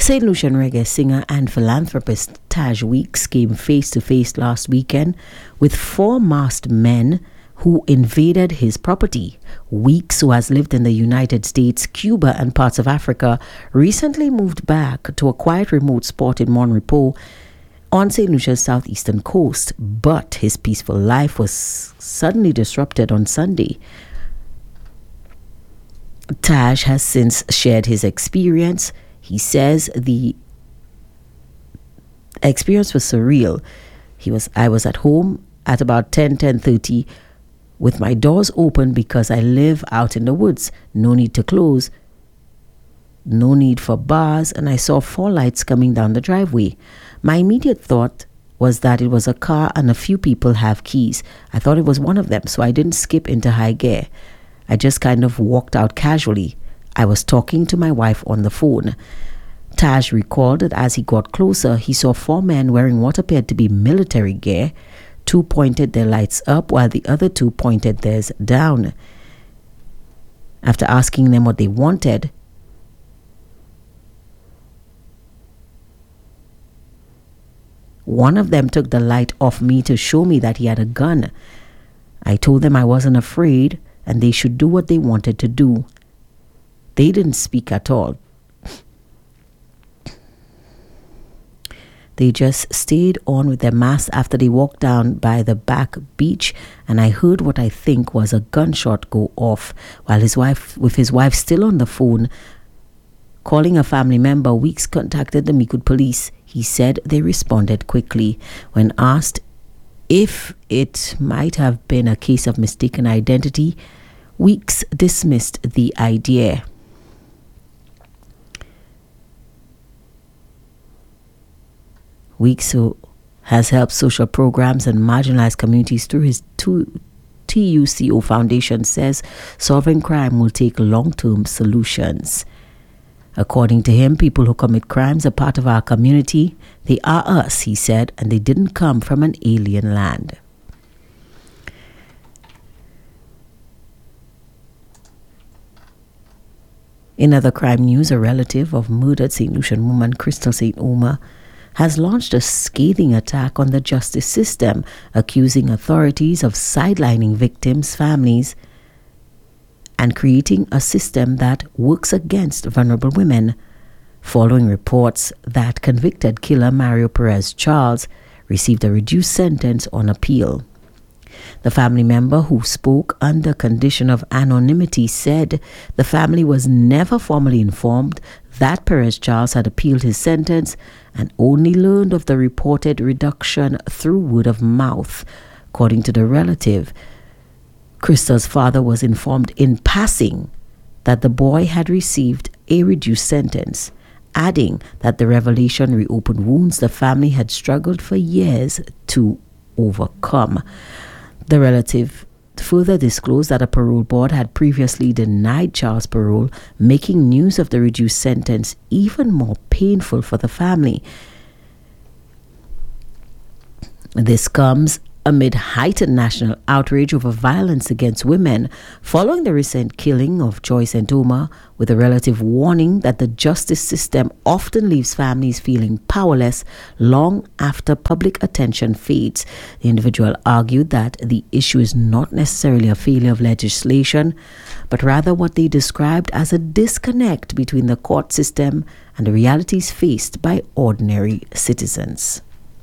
St. Lucian reggae singer and philanthropist Taj Weeks came face to face last weekend with four masked men who invaded his property. Weeks, who has lived in the United States, Cuba, and parts of Africa, recently moved back to a quiet remote spot in Mon Repos on St. Lucia's southeastern coast, but his peaceful life was suddenly disrupted on Sunday. Taj has since shared his experience. He says the experience was surreal. I was at home at about 10:30 with my doors open because I live out in the woods. No need to close, no need for bars, and I saw four lights coming down the driveway. My immediate thought was that it was a car and a few people have keys. I thought it was one of them, so I didn't skip into high gear. I just kind of walked out casually. I was talking to my wife on the phone. Taj recalled that as he got closer, he saw four men wearing what appeared to be military gear. Two pointed their lights up while the other two pointed theirs down. After asking them what they wanted, one of them took the light off me to show me that he had a gun. I told them I wasn't afraid and they should do what they wanted to do. They didn't speak at all. They just stayed on with their masks after they walked down by the back beach, and I heard what I think was a gunshot go off while his wife still on the phone. Calling a family member, Weeks contacted the Micoud police. He said they responded quickly. When asked if it might have been a case of mistaken identity, Weeks dismissed the idea. Weeks, who has helped social programs and marginalized communities through his TUCO Foundation, says solving crime will take long-term solutions. According to him, people who commit crimes are part of our community. They are us, he said, and they didn't come from an alien land. In other crime news, a relative of murdered St. Lucian woman Crystal St. Omer has launched a scathing attack on the justice system, accusing authorities of sidelining victims' families and creating a system that works against vulnerable women, following reports that convicted killer Mario Perez Charles received a reduced sentence on appeal. The family member, who spoke under condition of anonymity, said the family was never formally informed that Perez Charles had appealed his sentence and only learned of the reported reduction through word of mouth. According to the relative, Crystal's father was informed in passing that the boy had received a reduced sentence, adding that the revelation reopened wounds the family had struggled for years to overcome. The relative further disclosed that a parole board had previously denied Charles parole, making news of the reduced sentence even more painful for the family. This comes amid heightened national outrage over violence against women following the recent killing of Joy St. Omer, with a relative warning that the justice system often leaves families feeling powerless long after public attention fades. The individual argued that the issue is not necessarily a failure of legislation, but rather what they described as a disconnect between the court system and the realities faced by ordinary citizens.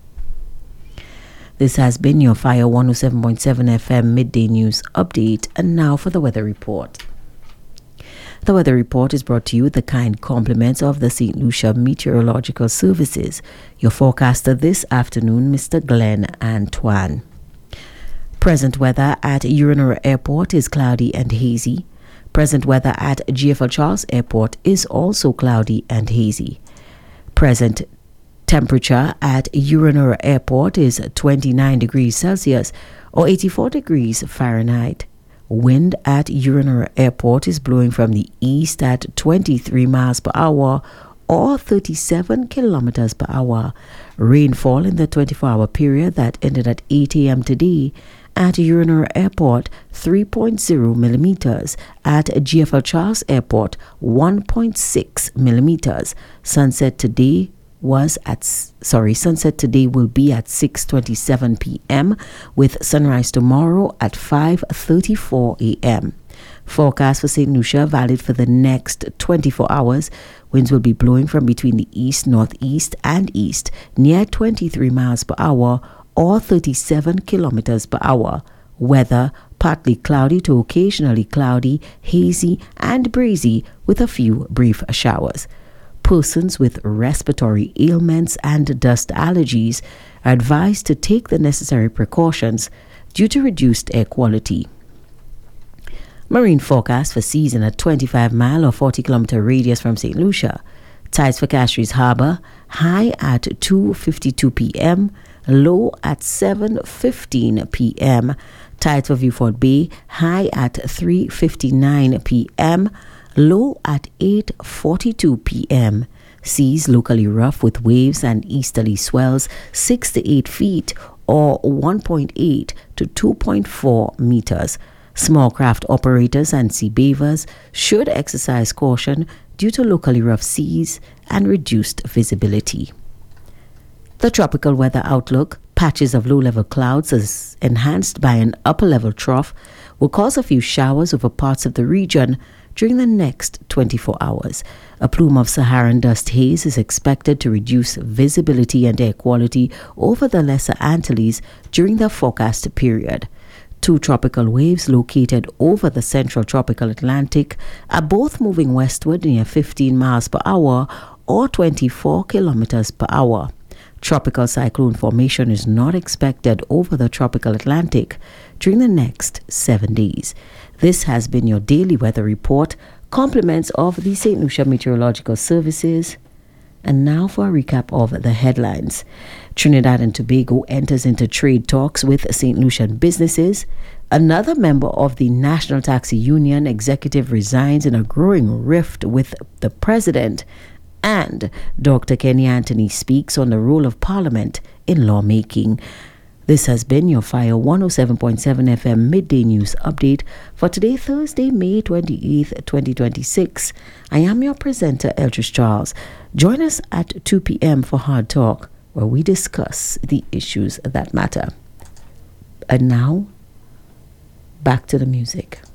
This has been your Fire 107.7 FM Midday News Update, and now for the weather report. The weather report is brought to you with the kind compliments of the St. Lucia Meteorological Services. Your forecaster this afternoon, Mr. Glenn Antoine. Present weather at Urinura Airport is cloudy and hazy. Present weather at GFL Charles Airport is also cloudy and hazy. Present temperature at Urinura Airport is 29 degrees Celsius or 84 degrees Fahrenheit. Wind at Urinura Airport is blowing from the east at 23 miles per hour or 37 kilometers per hour. Rainfall in the 24-hour period that ended at 8 a.m. today At Urinary Airport, 3.0 millimeters. At GFL Charles Airport, 1.6 millimeters. Sunset today will be at 6:27 p.m. with sunrise tomorrow at 5:34 a.m. Forecast for St. Lucia valid for the next 24 hours. Winds will be blowing from between the east, northeast, and east near 23 miles per hour or 37 kilometers per hour. Weather partly cloudy to occasionally cloudy, hazy, and breezy with a few brief showers. Persons with respiratory ailments and dust allergies are advised to take the necessary precautions due to reduced air quality. Marine forecast for seas in a 25-mile or 40-kilometer radius from St. Lucia. Tides for Castries Harbour, high at 2:52 p.m., low at 7:15 p.m. Tides for Vieux Bay, high at 3:59 p.m., low at 8:42 p.m. Seas locally rough with waves and easterly swells 6 to 8 feet or 1.8 to 2.4 meters. Small craft operators and sea beavers should exercise caution due to locally rough seas and reduced visibility. The tropical weather outlook, patches of low-level clouds as enhanced by an upper-level trough, will cause a few showers over parts of the region during the next 24 hours. A plume of Saharan dust haze is expected to reduce visibility and air quality over the Lesser Antilles during the forecast period. Two tropical waves located over the central tropical Atlantic are both moving westward near 15 miles per hour or 24 kilometers per hour. Tropical cyclone formation is not expected over the tropical Atlantic during the next 7 days. This has been your daily weather report. Compliments of the St. Lucia Meteorological Services. And now for a recap of the headlines. Trinidad and Tobago enters into trade talks with St. Lucian businesses. Another member of the National Taxi Union executive resigns in a growing rift with the president. And Dr. Kenny Anthony speaks on the role of Parliament in lawmaking. This has been your Fire 107.7 FM Midday News Update for today, Thursday, May 28th, 2026. I am your presenter, Eldridge Charles. Join us at 2 p.m. for Hard Talk, where we discuss the issues that matter. And now, back to the music.